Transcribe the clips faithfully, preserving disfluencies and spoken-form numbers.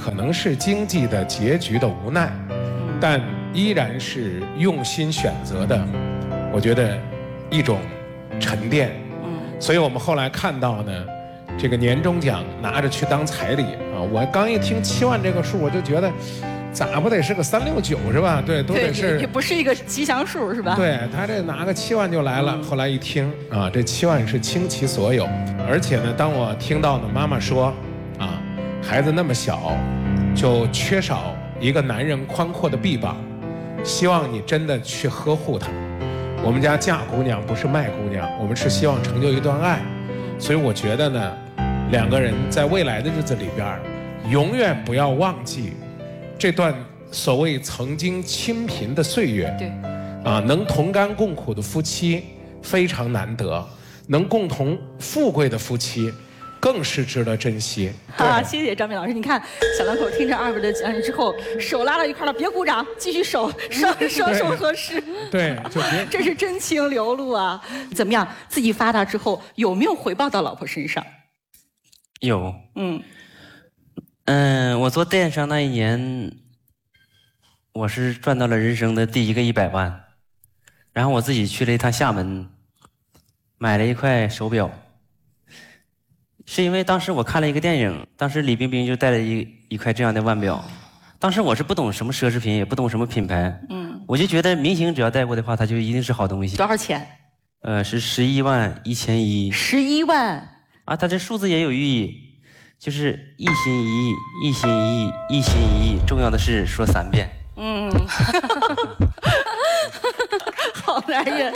可能是经济的结局的无奈，但依然是用心选择的，我觉得一种沉淀。所以我们后来看到呢，这个年终奖拿着去当彩礼啊，我刚一听七万这个数，我就觉得咋不得是个三六九是吧？对，都得是， 也不是一个吉祥数是吧？ 对，他这拿个七万就来了。后来一听啊，这七万是倾其所有，而且呢，当我听到呢妈妈说啊，孩子那么小，就缺少一个男人宽阔的臂膀，希望你真的去呵护他。我们家嫁姑娘不是卖姑娘，我们是希望成就一段爱，所以我觉得呢，两个人在未来的日子里边，永远不要忘记这段所谓曾经清贫的岁月。 对， 啊，能同甘共苦的夫妻非常难得，能共同富贵的夫妻更是值得珍惜。 啊，谢谢张明老师。你看，小两口听着二位的讲解之后，手拉到一块了，别鼓掌，继续手双双手合十。 对，就别。 这是真情流露啊！怎么样？自己发达之后有没有回报到老婆身上？ 有。 嗯。 嗯，我做电商那一年，我是赚到了人生的第一个一百万，然后我自己去了一趟厦门，买了一块手表。是因为当时我看了一个电影，当时李冰冰就戴了一一块这样的腕表，当时我是不懂什么奢侈品，也不懂什么品牌，嗯，我就觉得明星只要戴过的话，它就一定是好东西。 多少钱？ 呃，是十一万一千一。 十一万啊，它这数字也有寓意，就是一心一意，一心一意，一心一意，重要的是说三遍。 嗯，好男人。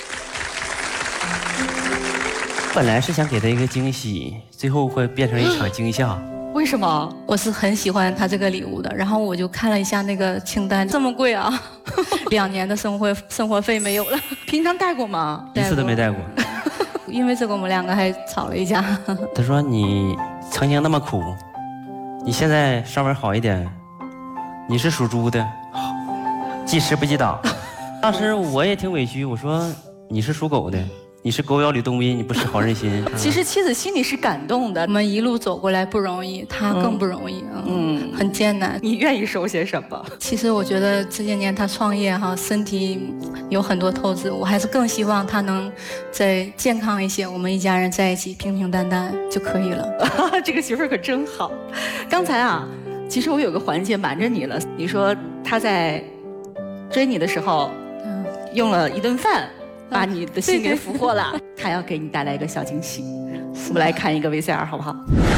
本来是想给他一个惊喜，最后会变成一场惊吓。 为什么？ 我是很喜欢他这个礼物的，然后我就看了一下那个清单，这么贵啊！两年的生活生活费没有了。 平常带过吗？ 一次都没带过。 因为这个我们两个还吵了一架。 他说你曾经那么苦，你现在稍微好一点。你是属猪的，记吃不记打。当时我也挺委屈，我说你是属狗的。你是狗咬吕洞宾，你不识好人心。 其实妻子心里是感动的， 我们一路走过来不容易，他更不容易，嗯，嗯很艰难。 你愿意收些什么？ 其实我觉得这些年他创业哈，身体有很多透支，我还是更希望他能再健康一些，我们一家人在一起平平淡淡就可以了。 这个媳妇儿可真好。刚才啊，其实我有个环节瞒着你了，你说他在追你的时候，嗯，用了一顿饭。把你的心给俘获了，他要给你带来一个小惊喜。我们来看一个 V C R 好不好？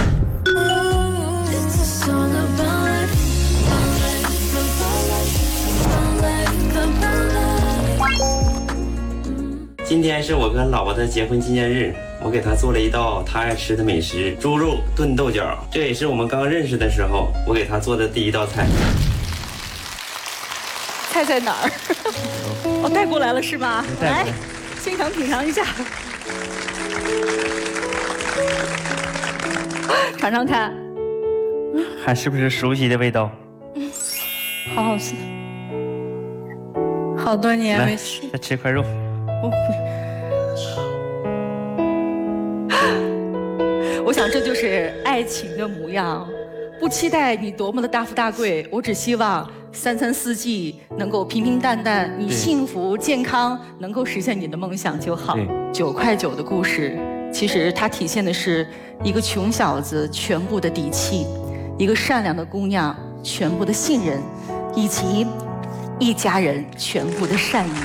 今天是我跟老婆的结婚纪念日，我给她做了一道她爱吃的美食——猪肉炖豆角。这也是我们刚认识的时候我给她做的第一道菜。 菜在哪儿？我、哦、带过来了是吗？来，现场品尝一下，尝尝看， 还是不是熟悉的味道？ 嗯，好好吃，好多年没吃。 再吃块肉。 我我想这就是爱情的模样。不期待你多么的大富大贵，我只希望三餐四季能够平平淡淡，你幸福健康，能够实现你的梦想就好。九块九的故事，其实它体现的是一个穷小子全部的底气，一个善良的姑娘全部的信任，以及一家人全部的善意。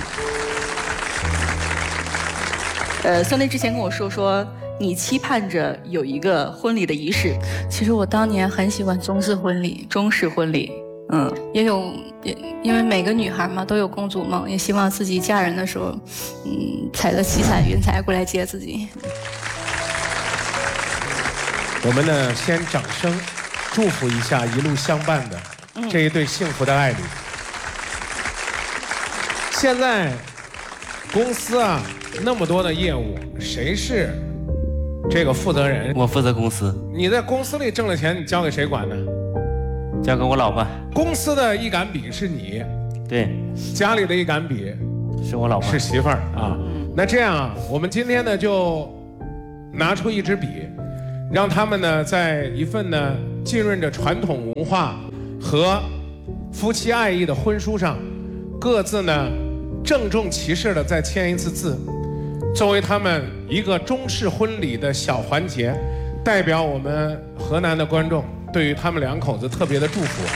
呃，孙雷之前跟我说说。你期盼着有一个婚礼的仪式， 其实我当年很喜欢中式婚礼， 中式婚礼，嗯， 也有，也因为每个女孩嘛都有公主梦，也希望自己嫁人的时候，嗯，踩着七彩云彩过来接自己。 我们呢，先掌声祝福一下一路相伴的这一对幸福的爱侣。现在公司啊那么多的业务，谁是？这个负责人， 我负责公司。 你在公司里挣了钱，你交给谁管呢？ 交给我老婆。 公司的一杆笔是你， 对， 家里的一杆笔是我老婆， 是媳妇儿啊。那这样啊，我们今天呢就拿出一支笔，让他们呢在一份呢浸润着传统文化和夫妻爱意的婚书上，各自呢郑重其事地再签一次字，作为他们一个中式婚礼的小环节，代表我们河南的观众对于他们两口子特别的祝福。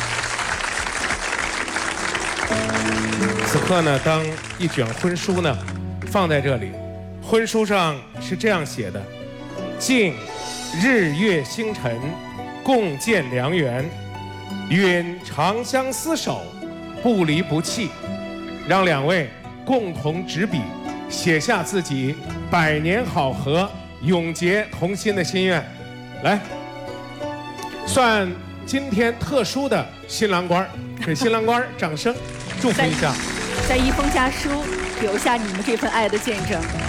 此刻呢，当一卷婚书呢放在这里，婚书上是这样写的：敬日月星辰，共建良缘，愿长相厮守，不离不弃。让两位共同执笔，写下自己百年好合、永结同心的心愿。来，算今天特殊的新郎官，给新郎官掌声祝福一下。 在一封家书留下你们这份爱的见证。